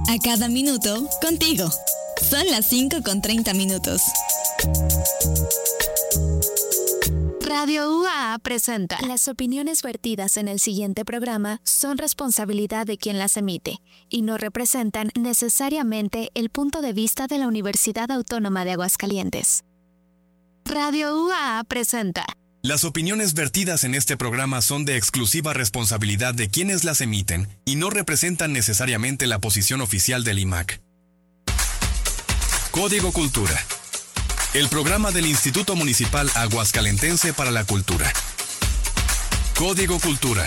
A cada minuto, contigo. Son las 5:30. Radio UAA presenta. Las opiniones vertidas en el siguiente programa son responsabilidad de quien las emite y no representan necesariamente el punto de vista de la Universidad Autónoma de Aguascalientes. Radio UAA presenta. Las opiniones vertidas en este programa son de exclusiva responsabilidad de quienes las emiten y no representan necesariamente la posición oficial del IMAC. Código Cultura. El programa del Instituto Municipal Aguascalentense para la Cultura. Código Cultura.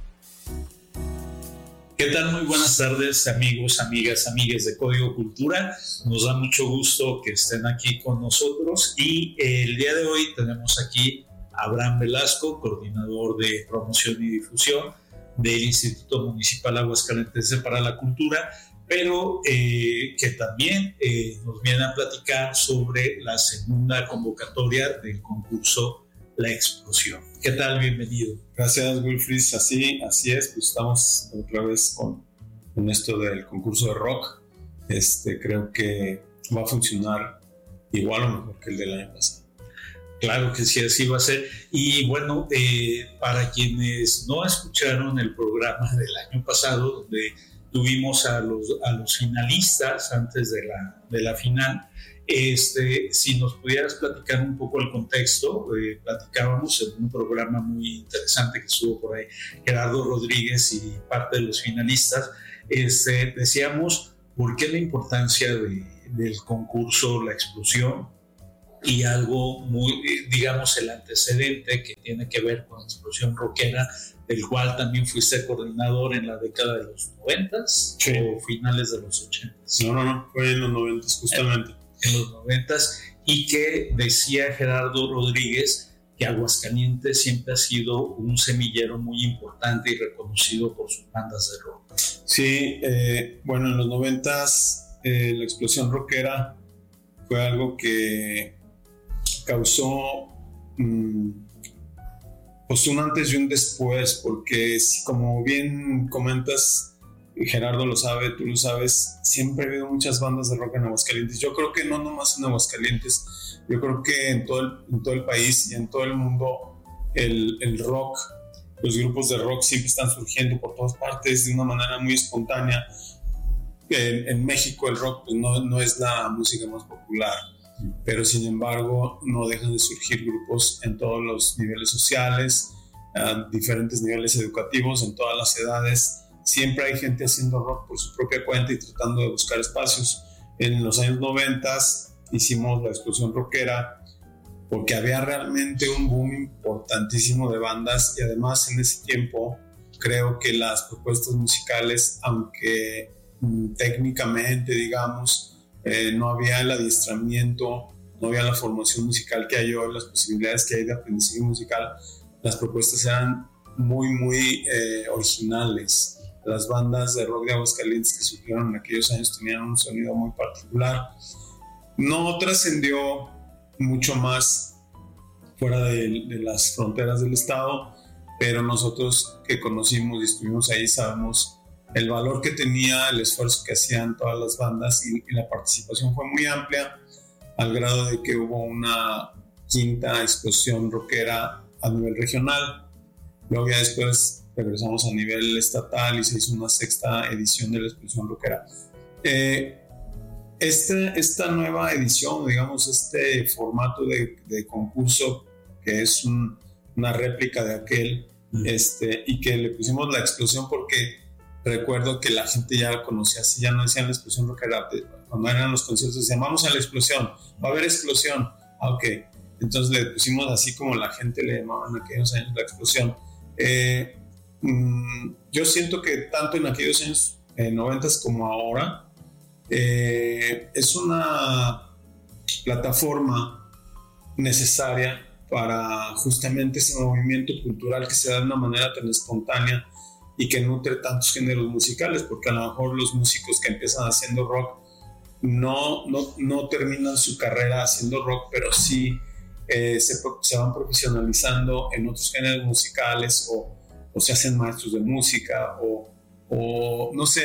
¿Qué tal? Muy buenas tardes, amigos, amigas, amigues de Código Cultura. Nos da mucho gusto que estén aquí con nosotros y el día de hoy tenemos aquí a Abraham Velasco, coordinador de promoción y difusión del Instituto Municipal Aguascalentense para la Cultura, pero que también nos viene a platicar sobre la segunda convocatoria del concurso La Explosión. ¿Qué tal? Bienvenido. Gracias, Wilfrid. Así es, pues estamos otra vez con esto del concurso de rock. Creo que va a funcionar igual o mejor que el del año pasado. Claro que sí, así va a ser. Y bueno, para quienes no escucharon el programa del año pasado, donde tuvimos a los finalistas antes de la final, si nos pudieras platicar un poco el contexto. Platicábamos en un programa muy interesante que estuvo por ahí Gerardo Rodríguez y parte de los finalistas. Decíamos por qué la importancia del concurso La Explosión, y algo muy, digamos, el antecedente que tiene que ver con la explosión rockera, del cual también fuiste coordinador en la década de los 90s, sí, o finales de los 80s. No, fue en los 90s justamente. En los 90s, y que decía Gerardo Rodríguez que Aguascalientes siempre ha sido un semillero muy importante y reconocido por sus bandas de rock. Sí, bueno, en los 90s la explosión rockera fue algo que causó pues un antes y un después, porque como bien comentas, Gerardo lo sabe, tú lo sabes, siempre ha habido muchas bandas de rock en Aguascalientes. Yo creo que no nomás en Aguascalientes, yo creo que en todo el país y en todo el mundo el rock, los grupos de rock siempre están surgiendo por todas partes de una manera muy espontánea. En México el rock pues no es la música más popular, pero sin embargo no dejan de surgir grupos en todos los niveles sociales, a diferentes niveles educativos, en todas las edades. Siempre hay gente haciendo rock por su propia cuenta y tratando de buscar espacios. En los años 90 hicimos La Explosión Rockera porque había realmente un boom importantísimo de bandas, y además en ese tiempo creo que las propuestas musicales, aunque técnicamente, digamos, no había el adiestramiento, no había la formación musical que hay hoy, las posibilidades que hay de aprendizaje musical, las propuestas eran muy originales. Las bandas de rock de Aguascalientes que surgieron en aquellos años tenían un sonido muy particular. No trascendió mucho más fuera de las fronteras del estado, pero nosotros que conocimos y estuvimos ahí sabemos el valor que tenía, el esfuerzo que hacían todas las bandas, y la participación fue muy amplia, al grado de que hubo una quinta explosión rockera a nivel regional. Luego ya después regresamos a nivel estatal y se hizo una sexta edición de la explosión rockera. Esta nueva edición, digamos, este formato de concurso, que es una réplica de aquel, y que le pusimos La Explosión porque recuerdo que la gente ya lo conocía así, ya no decían La Explosión Rockera. Cuando eran los conciertos decían, vamos a la explosión, va a haber explosión. Ok, entonces le pusimos así como la gente le llamaba en aquellos años La Explosión. Yo siento que tanto en aquellos años 90s como ahora es una plataforma necesaria para justamente ese movimiento cultural que se da de una manera tan espontánea y que nutre tantos géneros musicales, porque a lo mejor los músicos que empiezan haciendo rock no terminan su carrera haciendo rock, pero sí se van profesionalizando en otros géneros musicales, o se hacen maestros de música, o no sé,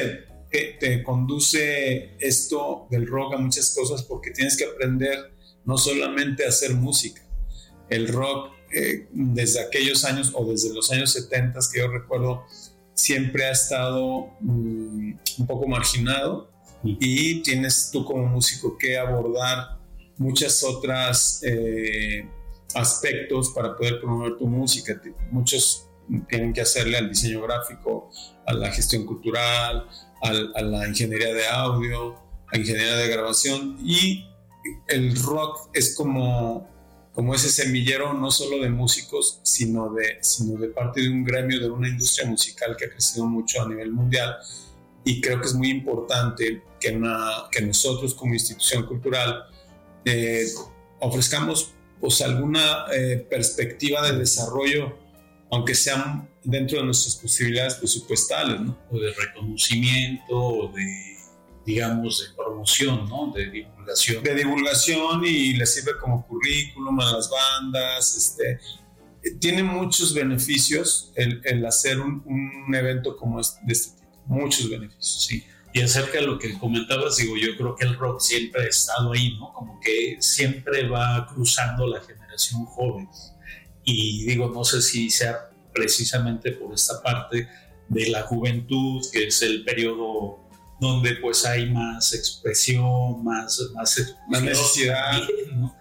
te conduce esto del rock a muchas cosas, porque tienes que aprender no solamente a hacer música. El rock, desde aquellos años o desde los años 70 que yo recuerdo, siempre ha estado un poco marginado, y tienes tú como músico que abordar muchas otras aspectos para poder promover tu música. Muchos tienen que hacerle al diseño gráfico, a la gestión cultural, a la ingeniería de audio, a ingeniería de grabación, y el rock es como ese semillero no solo de músicos, sino de parte de un gremio, de una industria musical que ha crecido mucho a nivel mundial, y creo que es muy importante que nosotros como institución cultural ofrezcamos pues alguna perspectiva de desarrollo, aunque sean dentro de nuestras posibilidades presupuestales, ¿no? O de reconocimiento, o de, digamos, de promoción, ¿no? De divulgación. De divulgación, y les sirve como currículum a las bandas. Tiene muchos beneficios el hacer un evento como de este tipo. Muchos beneficios, sí. Y acerca de lo que comentabas, digo, yo creo que el rock siempre ha estado ahí, ¿no? Como que siempre va cruzando la generación joven. Y digo, no sé si sea precisamente por esta parte de la juventud, que es el periodo donde pues hay más expresión, más necesidad, ¿no?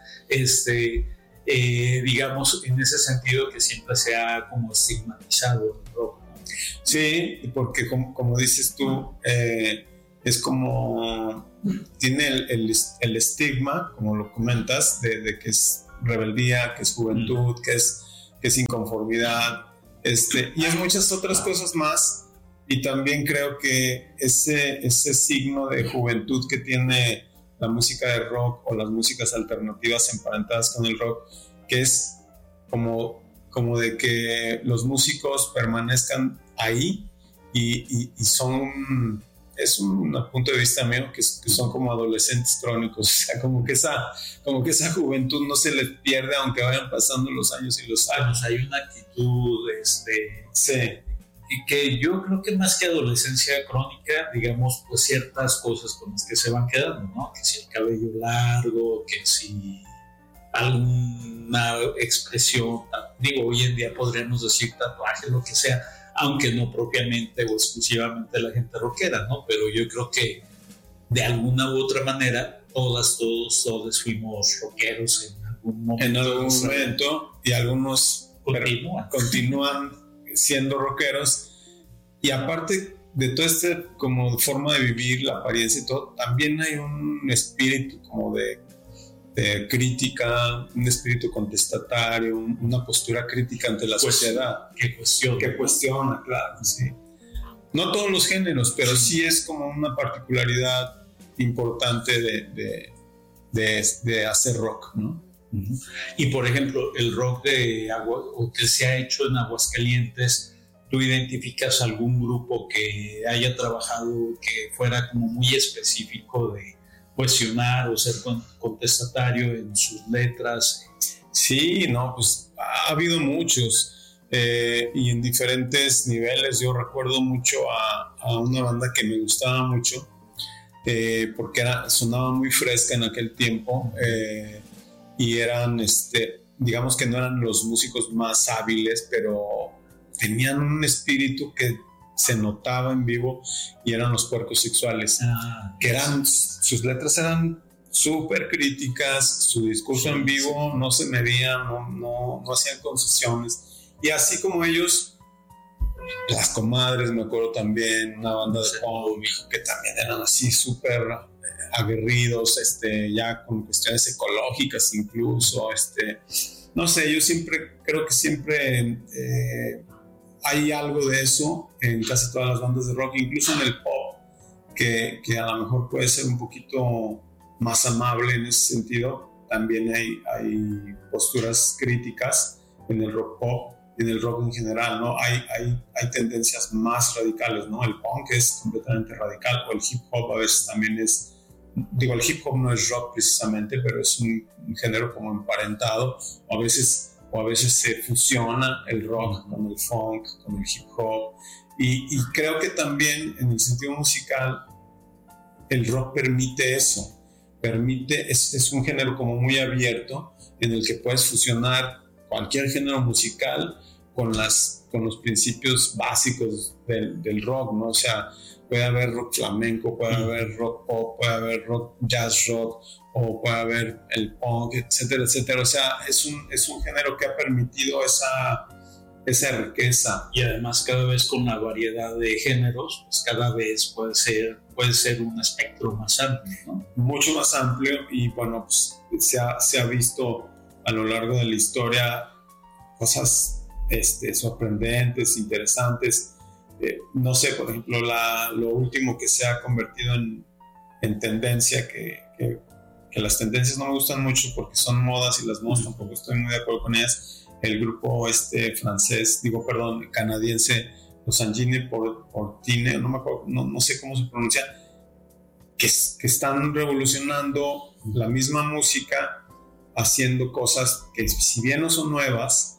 Digamos, en ese sentido que siempre se ha como estigmatizado el rock, ¿no? Sí, porque como dices tú, es como tiene el estigma, como lo comentas, de que es rebeldía, que es juventud, que es inconformidad, y es muchas otras cosas más. Y también creo que ese signo de juventud que tiene la música de rock o las músicas alternativas emparentadas con el rock, que es como de que los músicos permanezcan ahí, y es un punto de vista mío, que son como adolescentes crónicos. O sea, como que esa juventud no se les pierde aunque vayan pasando los años y los años. Hay una actitud sí, y que yo creo que más que adolescencia crónica, digamos, pues ciertas cosas con las que se van quedando, ¿no? Que si el cabello largo, que si alguna expresión, digo, hoy en día podríamos decir tatuaje, lo que sea, aunque no propiamente o exclusivamente la gente rockera, ¿no? Pero yo creo que de alguna u otra manera todos fuimos rockeros en algún momento. Y algunos continúan siendo rockeros. Y aparte de todo como forma de vivir, la apariencia y todo, también hay un espíritu como de crítica, un espíritu contestatario, una postura crítica ante la sociedad. Que cuestiona, claro, sí. No todos los géneros, pero sí es como una particularidad importante de hacer rock, ¿no? Uh-huh. Y por ejemplo, el rock o que se ha hecho en Aguascalientes, ¿tú identificas algún grupo que haya trabajado que fuera como muy específico de cuestionar o ser contestatario en sus letras? Sí, no, pues ha habido muchos, y en diferentes niveles. Yo recuerdo mucho a una banda que me gustaba mucho, porque sonaba muy fresca en aquel tiempo, y eran, digamos que no eran los músicos más hábiles, pero tenían un espíritu que se notaba en vivo, y eran Los Puercos Sexuales, que sus letras eran súper críticas, su discurso en vivo no se medía, no hacían concesiones, y así como ellos, Las Comadres, me acuerdo también, una banda de punk que también eran así súper aguerridos, ya con cuestiones ecológicas incluso, no sé, yo creo que siempre hay algo de eso en casi todas las bandas de rock, incluso en el pop, que a lo mejor puede ser un poquito más amable en ese sentido. También hay posturas críticas en el rock pop, en el rock en general, ¿no? Hay tendencias más radicales, ¿no? El punk es completamente radical, o el hip hop a veces también es, digo, el hip hop no es rock precisamente, pero es un género como emparentado, o a veces se fusiona el rock con el funk, con el hip hop, Y creo que también en el sentido musical el rock permite eso. Es un género como muy abierto en el que puedes fusionar cualquier género musical con los principios básicos del rock, ¿no? O sea, puede haber rock flamenco, puede haber rock pop, puede haber rock jazz rock, o puede haber el punk, etcétera, etcétera. O sea, es un género que ha permitido esa riqueza. Y además cada vez con la variedad de géneros, pues cada vez puede ser un espectro más amplio, ¿no? Mucho más amplio, y bueno, pues se ha visto a lo largo de la historia cosas sorprendentes, interesantes. No sé, por ejemplo, lo último que se ha convertido en tendencia, que las tendencias no me gustan mucho porque son modas, y las modas tampoco estoy muy de acuerdo con ellas. El grupo canadiense, los Angini Portine, no me acuerdo, no sé cómo se pronuncia, que están revolucionando la misma música, haciendo cosas que, si bien no son nuevas,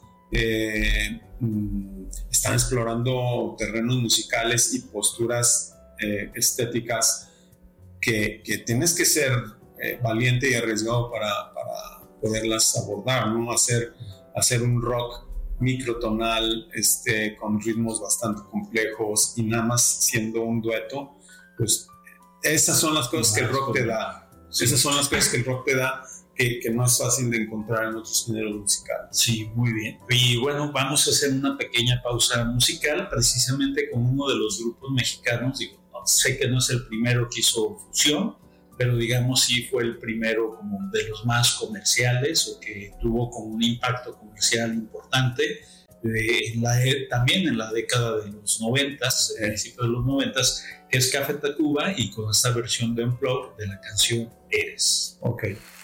están explorando terrenos musicales y posturas estéticas que tienes que ser valiente y arriesgado para poderlas abordar, ¿no? Hacer un rock microtonal, con ritmos bastante complejos, y nada más siendo un dueto. Pues esas son las cosas que el rock te da. Esas son las cosas que el rock te da, que no es fácil de encontrar en otros géneros musicales. Sí, muy bien. Y bueno, vamos a hacer una pequeña pausa musical, precisamente con uno de los grupos mexicanos. Sé que no es el primero que hizo fusión, pero digamos sí fue el primero como de los más comerciales, o que tuvo como un impacto comercial importante, también en la década de los 90s, principios de los 90s, que es Café Tacuba, y con esta versión de Unplugged de la canción Eres. Ok.